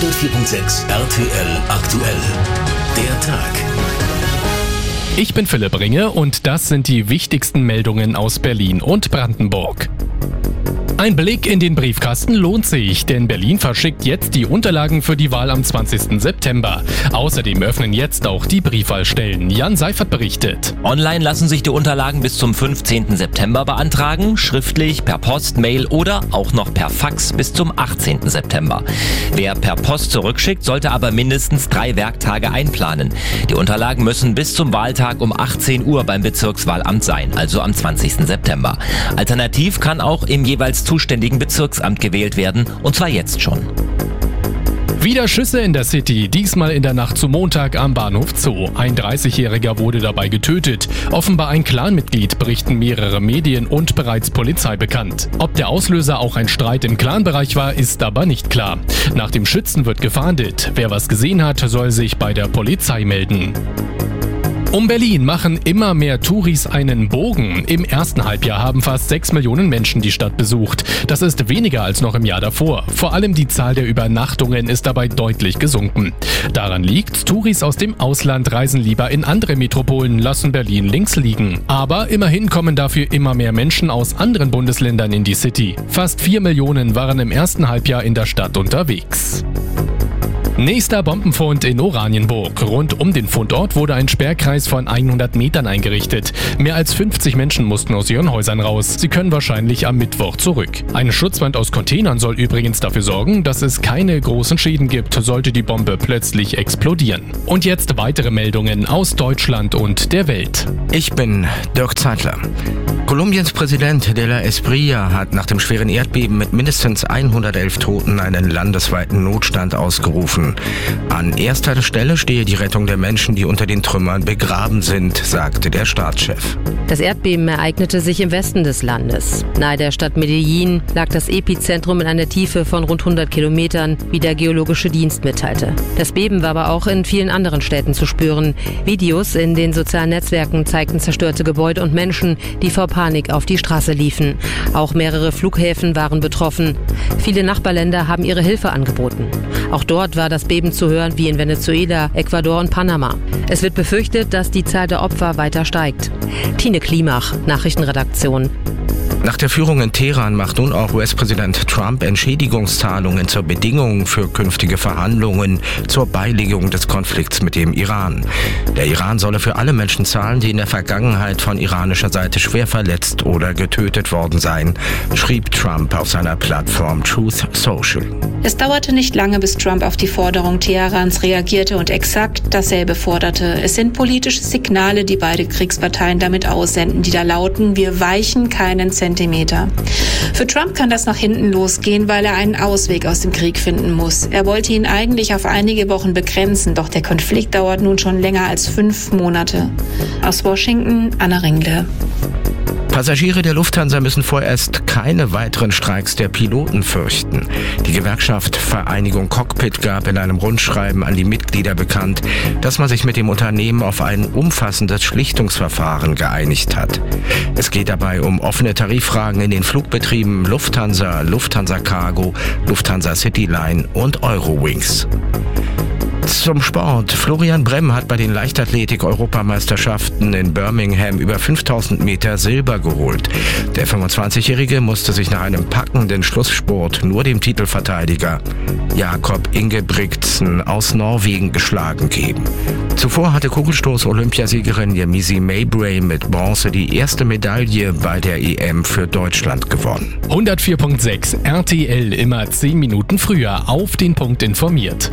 104.6 RTL aktuell. Der Tag. Ich bin Philipp Ringe und das sind die wichtigsten Meldungen aus Berlin und Brandenburg. Ein Blick in den Briefkasten lohnt sich, denn Berlin verschickt jetzt die Unterlagen für die Wahl am 20. September. Außerdem öffnen jetzt auch die Briefwahlstellen. Jan Seifert berichtet. Online lassen sich die Unterlagen bis zum 15. September beantragen, schriftlich, per Post, Mail oder auch noch per Fax bis zum 18. September. Wer per Post zurückschickt, sollte aber mindestens 3 Werktage einplanen. Die Unterlagen müssen bis zum Wahltag um 18 Uhr beim Bezirkswahlamt sein, also am 20. September. Alternativ kann auch im jeweils zuständigen Bezirksamt gewählt werden, und zwar jetzt schon. Wieder Schüsse in der City, diesmal in der Nacht zu Montag am Bahnhof Zoo. Ein 30-Jähriger wurde dabei getötet. Offenbar ein Clanmitglied, berichten mehrere Medien und bereits Polizei bekannt. Ob der Auslöser auch ein Streit im Clanbereich war, ist aber nicht klar. Nach dem Schützen wird gefahndet. Wer was gesehen hat, soll sich bei der Polizei melden. Um Berlin machen immer mehr Touris einen Bogen. Im ersten Halbjahr haben fast 6 Millionen Menschen die Stadt besucht. Das ist weniger als noch im Jahr davor. Vor allem die Zahl der Übernachtungen ist dabei deutlich gesunken. Daran liegt, Touris aus dem Ausland reisen lieber in andere Metropolen, lassen Berlin links liegen. Aber immerhin kommen dafür immer mehr Menschen aus anderen Bundesländern in die City. Fast 4 Millionen waren im ersten Halbjahr in der Stadt unterwegs. Nächster Bombenfund in Oranienburg. Rund um den Fundort wurde ein Sperrkreis von 100 Metern eingerichtet. Mehr als 50 Menschen mussten aus ihren Häusern raus. Sie können wahrscheinlich am Mittwoch zurück. Eine Schutzwand aus Containern soll übrigens dafür sorgen, dass es keine großen Schäden gibt, sollte die Bombe plötzlich explodieren. Und jetzt weitere Meldungen aus Deutschland und der Welt. Ich bin Dirk Zeitler. Kolumbiens Präsident de la Espriella hat nach dem schweren Erdbeben mit mindestens 111 Toten einen landesweiten Notstand ausgerufen. An erster Stelle stehe die Rettung der Menschen, die unter den Trümmern begraben sind, sagte der Staatschef. Das Erdbeben ereignete sich im Westen des Landes. Nahe der Stadt Medellín lag das Epizentrum in einer Tiefe von rund 100 Kilometern, wie der Geologische Dienst mitteilte. Das Beben war aber auch in vielen anderen Städten zu spüren. Videos in den sozialen Netzwerken zeigten zerstörte Gebäude und Menschen, die vor Panik auf die Straße liefen. Auch mehrere Flughäfen waren betroffen. Viele Nachbarländer haben ihre Hilfe angeboten. Auch dort war das Beben zu hören wie in Venezuela, Ecuador und Panama. Es wird befürchtet, dass die Zahl der Opfer weiter steigt. Tine Klimach, Nachrichtenredaktion. Nach der Führung in Teheran macht nun auch US-Präsident Trump Entschädigungszahlungen zur Bedingung für künftige Verhandlungen zur Beilegung des Konflikts mit dem Iran. Der Iran solle für alle Menschen zahlen, die in der Vergangenheit von iranischer Seite schwer verletzt oder getötet worden seien, schrieb Trump auf seiner Plattform Truth Social. Es dauerte nicht lange, bis Trump auf die Forderung Teherans reagierte und exakt dasselbe forderte. Es sind politische Signale, die beide Kriegsparteien damit aussenden, die da lauten: Wir weichen keinen Zentimeter. Für Trump kann das nach hinten losgehen, weil er einen Ausweg aus dem Krieg finden muss. Er wollte ihn eigentlich auf einige Wochen begrenzen, doch der Konflikt dauert nun schon länger als 5 Monate. Aus Washington, Anna Ringle. Passagiere der Lufthansa müssen vorerst keine weiteren Streiks der Piloten fürchten. Die Gewerkschaft Vereinigung Cockpit gab in einem Rundschreiben an die Mitglieder bekannt, dass man sich mit dem Unternehmen auf ein umfassendes Schlichtungsverfahren geeinigt hat. Es geht dabei um offene Tariffragen in den Flugbetrieben Lufthansa, Lufthansa Cargo, Lufthansa Cityline und Eurowings. Zum Sport. Florian Bremm hat bei den Leichtathletik-Europameisterschaften in Birmingham über 5000 Meter Silber geholt. Der 25-Jährige musste sich nach einem packenden Schlussspurt nur dem Titelverteidiger Jakob Ingebrigtsen aus Norwegen geschlagen geben. Zuvor hatte Kugelstoß-Olympiasiegerin Yemisi Mabry mit Bronze die erste Medaille bei der EM für Deutschland gewonnen. 104.6 RTL, immer 10 Minuten früher auf den Punkt informiert.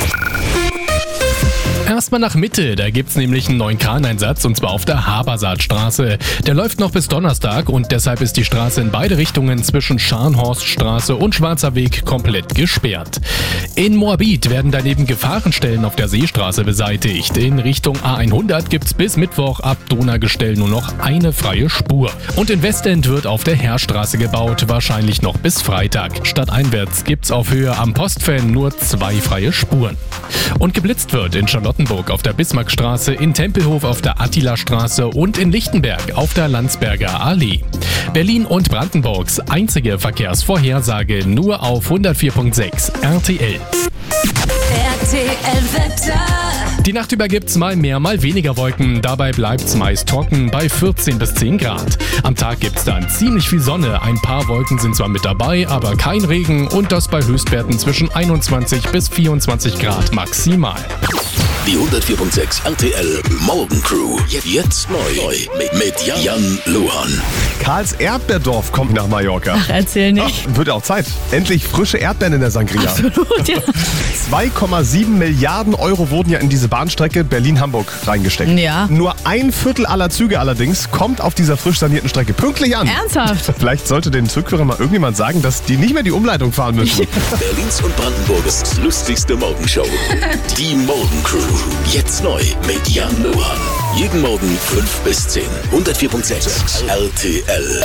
Erstmal nach Mitte, da gibt's nämlich einen neuen Kraneinsatz und zwar auf der Habersaatstraße. Der läuft noch bis Donnerstag und deshalb ist die Straße in beide Richtungen zwischen Scharnhorststraße und Schwarzer Weg komplett gesperrt. In Moabit werden daneben Gefahrenstellen auf der Seestraße beseitigt. In Richtung A100 gibt's bis Mittwoch ab Donaugestell nur noch eine freie Spur. Und in Westend wird auf der Heerstraße gebaut, wahrscheinlich noch bis Freitag. Stadteinwärts gibt's auf Höhe am Postfan nur 2 freie Spuren. Und geblitzt wird in Charlottenburg auf der Bismarckstraße, in Tempelhof auf der Attilastraße und in Lichtenberg auf der Landsberger Allee. Berlin und Brandenburgs einzige Verkehrsvorhersage nur auf 104.6 RTL. RTL Wetter. Die Nacht über gibt's mal mehr, mal weniger Wolken. Dabei bleibt's meist trocken bei 14 bis 10 Grad. Am Tag gibt's dann ziemlich viel Sonne. Ein paar Wolken sind zwar mit dabei, aber kein Regen und das bei Höchstwerten zwischen 21 bis 24 Grad maximal. Die 104.6 RTL Morgencrew. Jetzt neu mit Jan Luhan. Karls Erdbeerdorf kommt nach Mallorca. Ach, erzähl nicht. Wird auch Zeit. Endlich frische Erdbeeren in der Sangria. Absolut, ja. 2,7 Milliarden Euro wurden ja in diese Bahnstrecke Berlin-Hamburg reingesteckt. Ja. Nur 1/4 aller Züge allerdings kommt auf dieser frisch sanierten Strecke pünktlich an. Ernsthaft? Vielleicht sollte den Zugführern mal irgendjemand sagen, dass die nicht mehr die Umleitung fahren müssen. Berlins und Brandenburgs lustigste Morgenshow. Die Morgencrew. Jetzt neu mit Jan Luhan. Jeden Morgen 5 bis 10. 104.6 RTL.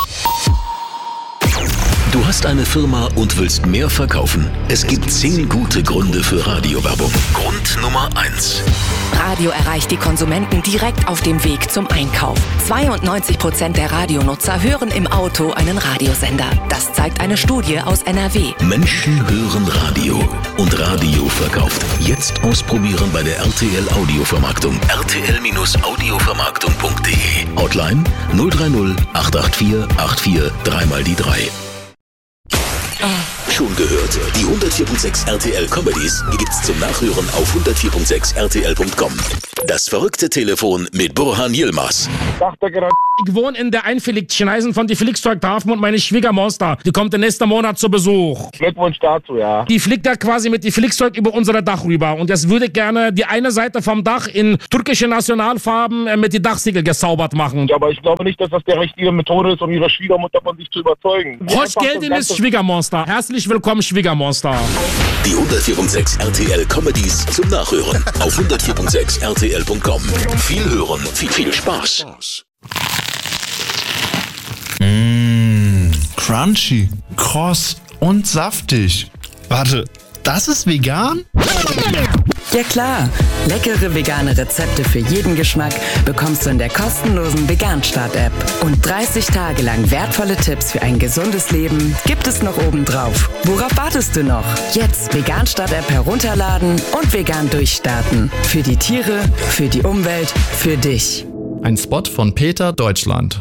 Du hast eine Firma und willst mehr verkaufen? Es gibt 10 gute Gründe für Radiowerbung. Grund Nummer 1. Radio erreicht die Konsumenten direkt auf dem Weg zum Einkauf. 92% der Radionutzer hören im Auto einen Radiosender. Das zeigt eine Studie aus NRW. Menschen hören Radio und Radio verkauft. Jetzt ausprobieren bei der RTL Audiovermarktung. rtl-audiovermarktung.de. Hotline 030 884 84 3x3. Schon gehört? Die 104.6 RTL Comedies gibt's zum Nachhören auf 104.6 RTL.com. Das verrückte Telefon mit Burhan Yilmaz. Ich wohne in der Einfelix-Schneisen von die Flixzeughafen und meine Schwiegermonster, die kommt im nächsten Monat zu Besuch. Glückwunsch dazu, ja. Die fliegt ja quasi mit die Flixzeug über unser Dach rüber und jetzt würde ich gerne die eine Seite vom Dach in türkische Nationalfarben mit die Dachsiegel gezaubert machen. Ja, aber ich glaube nicht, dass das die richtige Methode ist, um ihre Schwiegermutter von sich zu überzeugen. Hochgeldendes Schwiegermonster. Herzlich willkommen, Schwiegermonster. Die 104.6 RTL Comedies zum Nachhören auf 104.6 RTL.com. Viel hören, viel Spaß. Crunchy, kross und saftig. Warte, das ist vegan? Ja klar, leckere vegane Rezepte für jeden Geschmack bekommst du in der kostenlosen Vegan-Start-App. Und 30 Tage lang wertvolle Tipps für ein gesundes Leben gibt es noch obendrauf. Worauf wartest du noch? Jetzt Vegan-Start-App herunterladen und vegan durchstarten. Für die Tiere, für die Umwelt, für dich. Ein Spot von Peter Deutschland.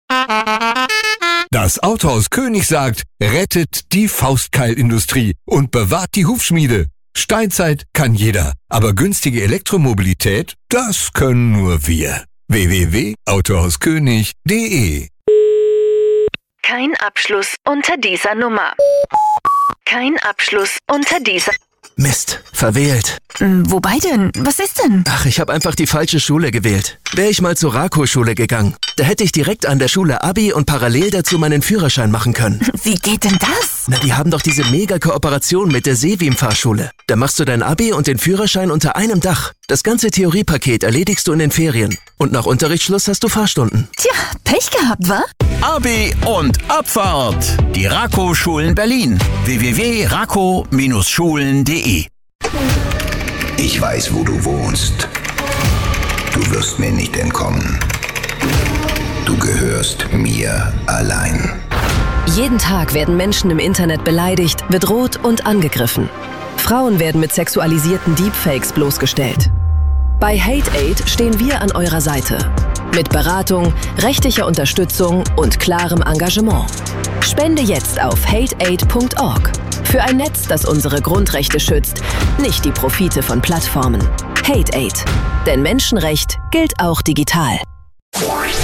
Das Autohaus König sagt, rettet die Faustkeilindustrie und bewahrt die Hufschmiede. Steinzeit kann jeder, aber günstige Elektromobilität, das können nur wir. www.autohauskönig.de. Kein Abschluss unter dieser Nummer. Kein Abschluss unter dieser... Mist, verwählt. Wobei denn? Was ist denn? Ach, ich habe einfach die falsche Schule gewählt. Wäre ich mal zur Rako-Schule gegangen, da hätte ich direkt an der Schule Abi und parallel dazu meinen Führerschein machen können. Wie geht denn das? Na, die haben doch diese Mega-Kooperation mit der Seewim-Fahrschule. Da machst du dein Abi und den Führerschein unter einem Dach. Das ganze Theoriepaket erledigst du in den Ferien. Und nach Unterrichtsschluss hast du Fahrstunden. Tja, Pech gehabt, wa? Abi und Abfahrt. Die Rako-Schulen Berlin. www.rako-schulen.de. Ich weiß, wo du wohnst. Du wirst mir nicht entkommen. Du gehörst mir allein. Jeden Tag werden Menschen im Internet beleidigt, bedroht und angegriffen. Frauen werden mit sexualisierten Deepfakes bloßgestellt. Bei HateAid stehen wir an eurer Seite. Mit Beratung, rechtlicher Unterstützung und klarem Engagement. Spende jetzt auf hateaid.org. Für ein Netz, das unsere Grundrechte schützt, nicht die Profite von Plattformen. HateAid. Denn Menschenrecht gilt auch digital.